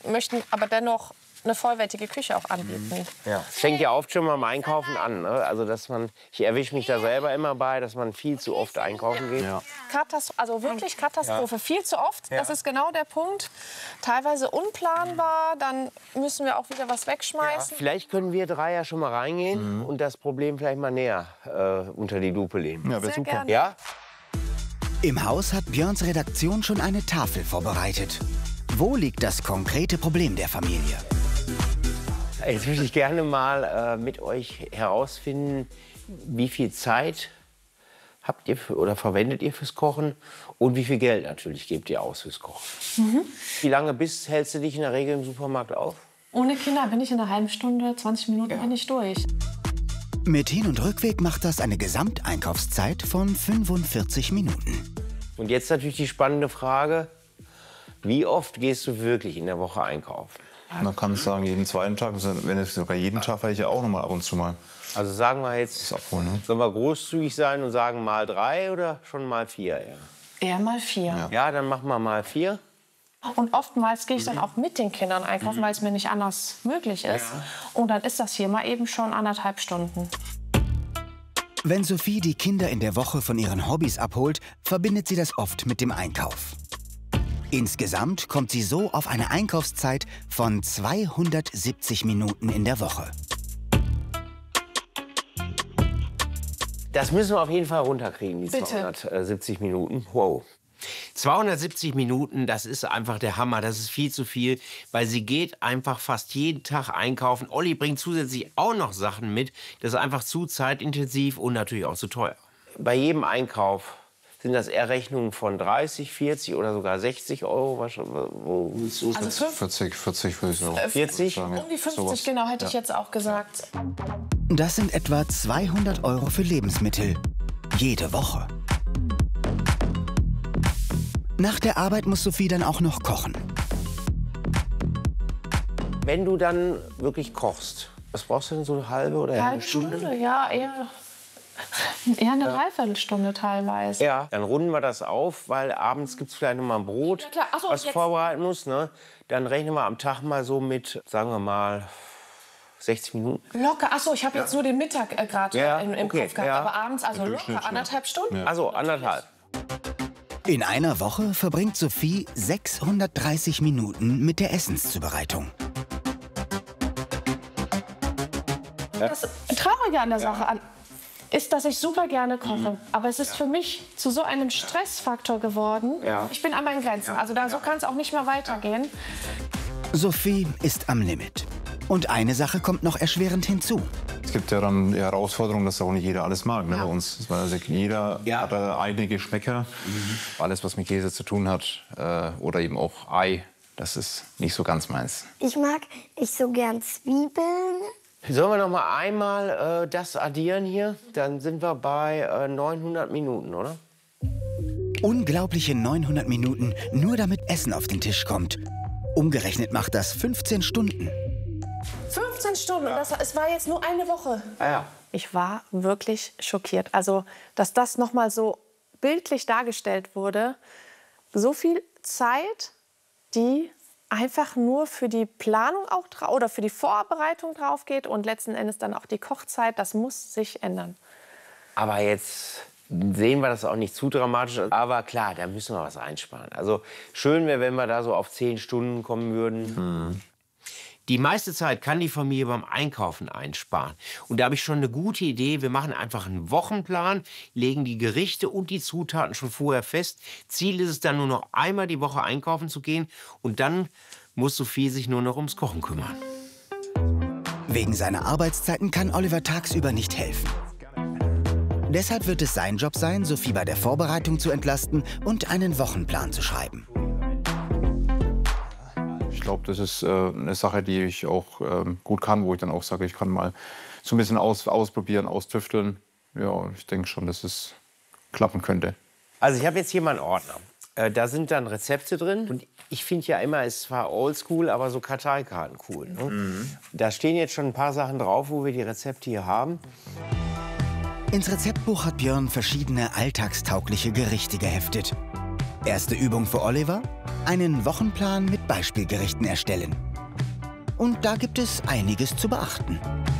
möchten aber dennoch eine vollwertige Küche auch anbieten. Ja. Es fängt ja oft schon mal beim Einkaufen an. Ne? Also ich erwische mich da selber immer bei, dass man viel zu oft einkaufen geht. Ja. Also wirklich Katastrophe. Viel zu oft, das ist genau der Punkt. Teilweise unplanbar, dann müssen wir auch wieder was wegschmeißen. Vielleicht können wir 3 ja schon mal reingehen und das Problem vielleicht mal näher unter die Lupe nehmen. Ja, wäre super. Gerne. Ja? Im Haus hat Björns Redaktion schon eine Tafel vorbereitet. Wo liegt das konkrete Problem der Familie? Jetzt möchte ich gerne mal mit euch herausfinden, wie viel Zeit habt ihr oder verwendet ihr fürs Kochen und wie viel Geld natürlich gebt ihr aus fürs Kochen. Wie lange hältst du dich in der Regel im Supermarkt auf? Ohne Kinder bin ich in einer halben Stunde, 20 Minuten bin ich durch. Mit Hin- und Rückweg macht das eine Gesamteinkaufszeit von 45 Minuten. Und jetzt natürlich die spannende Frage, wie oft gehst du wirklich in der Woche einkaufen? Man kann sagen, jeden zweiten Tag, wenn es sogar jeden Tag, fahre ich ja auch noch mal ab und zu mal. Also sagen wir jetzt, sollen wir großzügig sein und sagen mal 3 oder schon mal 4? Ja. Eher mal 4. Ja, dann machen wir mal 4. Und oftmals gehe ich dann auch mit den Kindern einkaufen, weil es mir nicht anders möglich ist. Und dann ist das hier mal eben schon 1,5 Stunden. Wenn Sophie die Kinder in der Woche von ihren Hobbys abholt, verbindet sie das oft mit dem Einkauf. Insgesamt kommt sie so auf eine Einkaufszeit von 270 Minuten in der Woche. Das müssen wir auf jeden Fall runterkriegen, die Bitte. 270 Minuten. Wow. 270 Minuten, das ist einfach der Hammer. Das ist viel zu viel, weil sie geht einfach fast jeden Tag einkaufen. Olli bringt zusätzlich auch noch Sachen mit. Das ist einfach zu zeitintensiv und natürlich auch zu teuer. Bei jedem Einkauf sind das eher Rechnungen von 30, 40 oder sogar 60 Euro? Wo willst du Also 40 würde ich so 40? sagen. Um die 50, genau, hätte ich jetzt auch gesagt. Das sind etwa 200 Euro für Lebensmittel. Jede Woche. Nach der Arbeit muss Sophie dann auch noch kochen. Wenn du dann wirklich kochst, was brauchst du denn, so eine halbe oder eine Halbe Stunde, ja, eher eine Dreiviertelstunde teilweise. Ja, dann runden wir das auf, weil abends gibt es vielleicht noch mal ein Brot, Ja, klar. Ach so, was jetzt vorbereiten muss. Ne? Dann rechnen wir am Tag mal so mit, sagen wir mal, 60 Minuten. Locker, achso, ich habe jetzt nur den Mittag gerade im okay, Kopf gehabt, ja. aber abends, also locker 1,5 Stunden. Ja. Also 1,5. In einer Woche verbringt Sophie 630 Minuten mit der Essenszubereitung. Das Traurige an der Sache ist, dass ich super gerne koche. Aber es ist für mich zu so einem Stressfaktor geworden. Ja. Ich bin an meinen Grenzen. Also so kann es auch nicht mehr weitergehen. Sophie ist am Limit. Und eine Sache kommt noch erschwerend hinzu. Es gibt ja dann die Herausforderung, dass auch nicht jeder alles mag. Ne, bei uns. Also jeder hat eigene Geschmäcker. Alles, was mit Käse zu tun hat oder eben auch Ei, das ist nicht so ganz meins. Ich mag nicht so gern Zwiebeln. Sollen wir noch mal einmal das addieren hier? Dann sind wir bei 900 Minuten, oder? Unglaubliche 900 Minuten, nur damit Essen auf den Tisch kommt. Umgerechnet macht das 15 Stunden. 15 Stunden, es war jetzt nur eine Woche. Ja. Ich war wirklich schockiert. Also, dass das noch mal so bildlich dargestellt wurde. So viel Zeit, die einfach nur für die Planung auch oder für die Vorbereitung drauf geht und letzten Endes dann auch die Kochzeit, das muss sich ändern. Aber jetzt sehen wir das auch nicht zu dramatisch. Aber klar, da müssen wir was einsparen. Also schön wäre, wenn wir da so auf 10 Stunden kommen würden. Die meiste Zeit kann die Familie beim Einkaufen einsparen. Und da habe ich schon eine gute Idee. Wir machen einfach einen Wochenplan, legen die Gerichte und die Zutaten schon vorher fest. Ziel ist es dann nur noch einmal die Woche einkaufen zu gehen. Und dann muss Sophie sich nur noch ums Kochen kümmern. Wegen seiner Arbeitszeiten kann Oliver tagsüber nicht helfen. Deshalb wird es sein Job sein, Sophie bei der Vorbereitung zu entlasten und einen Wochenplan zu schreiben. Ich glaube, das ist eine Sache, die ich auch gut kann, wo ich dann auch sage, ich kann mal so ein bisschen ausprobieren, austüfteln. Ja, ich denke schon, dass es klappen könnte. Also ich habe jetzt hier mal einen Ordner. Da sind dann Rezepte drin. Und ich finde ja immer, es war oldschool, aber so Karteikarten cool. Ne? Da stehen jetzt schon ein paar Sachen drauf, wo wir die Rezepte hier haben. Ins Rezeptbuch hat Björn verschiedene alltagstaugliche Gerichte geheftet. Erste Übung für Oliver: einen Wochenplan mit Beispielgerichten erstellen. Und da gibt es einiges zu beachten.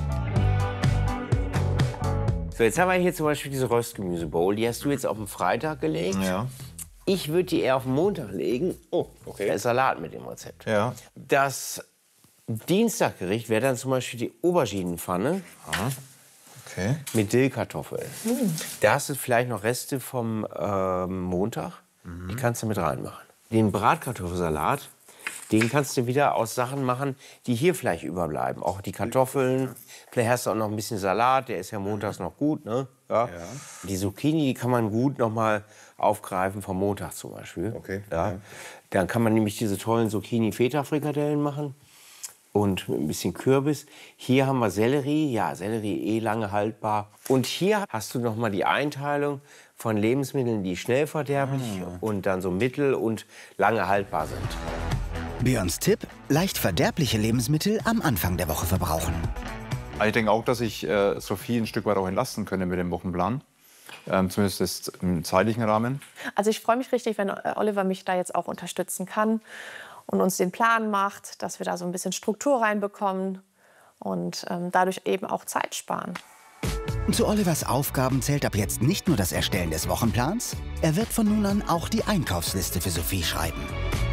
So, jetzt haben wir hier zum Beispiel diese Röstgemüsebowl. Die hast du jetzt auf den Freitag gelegt. Ja. Ich würde die eher auf den Montag legen. Oh, okay. Da ist Salat mit dem Rezept. Ja. Das Dienstaggericht wäre dann zum Beispiel die Auberginenpfanne Okay. mit Dillkartoffeln. Da hast du vielleicht noch Reste vom Montag. Die kannst du mit reinmachen. Den Bratkartoffelsalat, den kannst du wieder aus Sachen machen, die hier vielleicht überbleiben. Auch die Kartoffeln. Vielleicht hast du auch noch ein bisschen Salat, der ist ja montags noch gut. Ne? Ja. Die Zucchini, die kann man gut noch mal aufgreifen vom Montag zum Beispiel. Okay. Ja. Dann kann man nämlich diese tollen Zucchini-Feta-Frikadellen machen. Und mit ein bisschen Kürbis. Hier haben wir Sellerie. Ja, Sellerie lange haltbar. Und hier hast du noch mal die Einteilung von Lebensmitteln, die schnell verderblich und dann so mittel und lange haltbar sind. Björns Tipp: leicht verderbliche Lebensmittel am Anfang der Woche verbrauchen. Ich denke auch, dass ich Sophie ein Stück weit auch entlasten könnte mit dem Wochenplan. Zumindest im zeitlichen Rahmen. Also ich freue mich richtig, wenn Oliver mich da jetzt auch unterstützen kann und uns den Plan macht, dass wir da so ein bisschen Struktur reinbekommen und dadurch eben auch Zeit sparen. Zu Olivers Aufgaben zählt ab jetzt nicht nur das Erstellen des Wochenplans, er wird von nun an auch die Einkaufsliste für Sophie schreiben.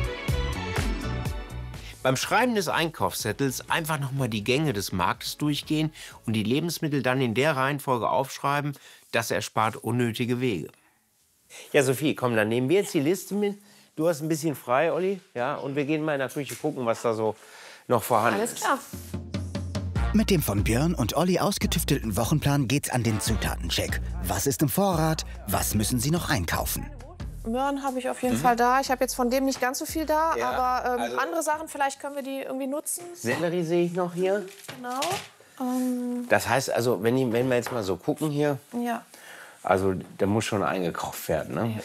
Beim Schreiben des Einkaufszettels einfach noch mal die Gänge des Marktes durchgehen und die Lebensmittel dann in der Reihenfolge aufschreiben. Das erspart unnötige Wege. Ja, Sophie, komm, dann nehmen wir jetzt die Liste mit. Du hast ein bisschen frei, Olli, ja, und wir gehen mal in der Küche gucken, was da so noch vorhanden ist. Alles klar. Mit dem von Björn und Olli ausgetüftelten Wochenplan geht's an den Zutatencheck. Was ist im Vorrat? Was müssen Sie noch einkaufen? Möhren habe ich auf jeden Fall da. Ich habe jetzt von dem nicht ganz so viel da, Ja, aber also- andere Sachen, vielleicht können wir die irgendwie nutzen. Sellerie sehe ich noch hier. Genau. Das heißt also, wenn wir jetzt mal so gucken hier, Ja. also der muss schon eingekauft werden, ne?